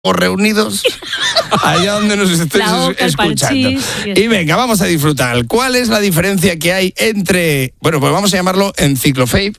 reunidos allá donde nos estéis escuchando. Y venga, vamos a disfrutar. ¿Cuál es la diferencia que hay entre, bueno, pues vamos a llamarlo enciclofake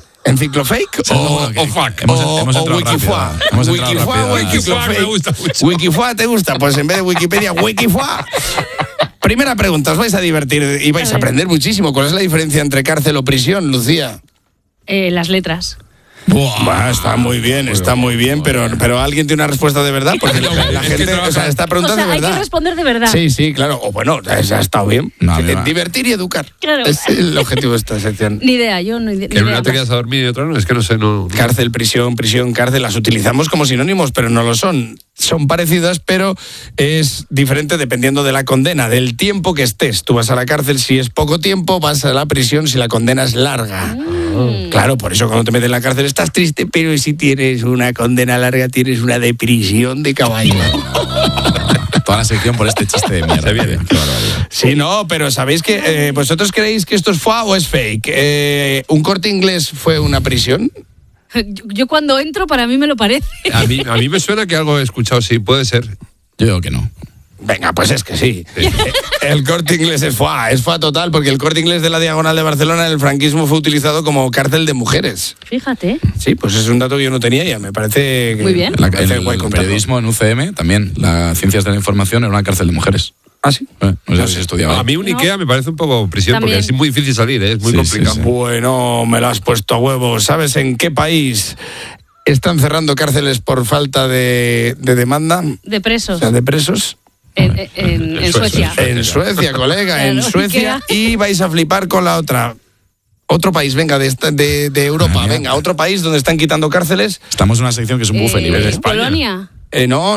o fuck o Wikifua? Wikifua o enciclofake. Wikifua te gusta, pues en vez de Wikipedia, Wikifua. Primera pregunta, os vais a divertir y vais a aprender muchísimo. ¿Cuál es la diferencia entre cárcel o prisión, Lucía? Las letras. Está muy bien, pero ¿alguien tiene una respuesta de verdad? Porque la gente está preguntando de verdad. Hay que responder de verdad. Sí, claro. O bueno, ha estado bien. Divertir y educar. Claro. Es el objetivo de esta sección. Ni idea, yo no. En una te quedas a dormir y otra no, es que no sé, no. Cárcel, prisión, cárcel, las utilizamos como sinónimos, pero no lo son. Son parecidas, pero es diferente dependiendo de la condena, del tiempo que estés. Tú vas a la cárcel si es poco tiempo, vas a la prisión si la condena es larga. Claro, por eso cuando te metes en la cárcel estás triste, pero si tienes una condena larga tienes una de prisión de caballo. Toda la sección por este chiste de mierda. Sí, no, pero ¿sabéis que vosotros creéis que esto es fua o es fake? ¿Un Corte Inglés fue una prisión? Yo cuando entro, para mí me lo parece. A mí me suena que algo he escuchado, sí, puede ser. Yo digo que no. Venga, pues es que sí. El Corte Inglés es fua total, porque el Corte Inglés de la Diagonal de Barcelona en el franquismo fue utilizado como cárcel de mujeres. Fíjate. Sí, pues es un dato que yo no tenía ya, me parece que... Muy bien. El periodismo en UCM también, las ciencias de la información, era una cárcel de mujeres. ¿Ah, sí? No sé si estudiaba. A mí un Ikea me parece un poco prisión, también. porque es muy difícil salir, es muy complicado. Sí. Bueno, me lo has puesto a huevo. ¿Sabes en qué país están cerrando cárceles por falta de demanda? De presos. O sea, de presos. En Suecia. En Suecia, colega, Claro, en Suecia. Y vais a flipar con la otra. Otro país, venga, de Europa, venga, otro país donde están quitando cárceles. Estamos en una sección que es un buffet libre. Polonia. No.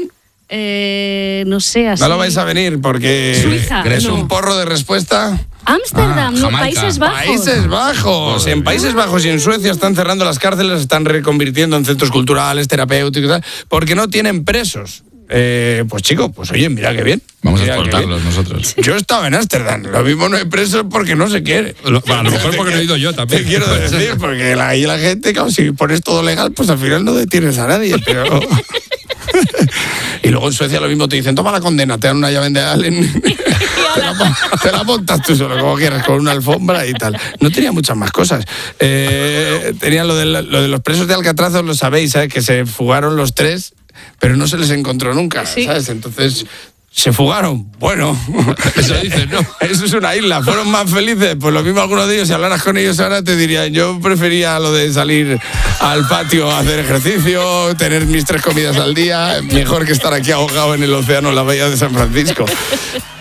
No sé, así. No lo vais a venir porque Suiza, es no. un porro de respuesta. Ámsterdam, no, Jamaica. Países Bajos. Países Bajos. En Países Bajos y en Suecia están cerrando las cárceles, están reconvirtiendo en centros culturales, terapéuticos y tal, porque no tienen presos. Pues chico, pues oye, mira qué bien. Vamos a Mira exportarlos nosotros. Yo estaba en Ámsterdam, lo mismo no hay presos porque no se quiere. A lo mejor porque no he ido yo también. Te quiero decir, porque ahí la gente, claro, si pones todo legal, pues al final no detienes a nadie, pero... Y luego en Suecia lo mismo, te dicen, toma la condena, te dan una llave de Allen, te la montas tú solo, como quieras, con una alfombra y tal. No tenía muchas más cosas. Tenía lo de los presos de Alcatraz, os lo sabéis, ¿sabes? Que se fugaron los 3, pero no se les encontró nunca, ¿sabes? Entonces... ¿Se fugaron? Bueno, Eso dicen, ¿no? Eso es una isla. ¿Fueron más felices? Pues lo mismo algunos de ellos, si hablaras con ellos ahora te dirían, yo prefería lo de salir al patio a hacer ejercicio, tener mis 3 comidas al día, mejor que estar aquí ahogado en el océano en la bahía de San Francisco.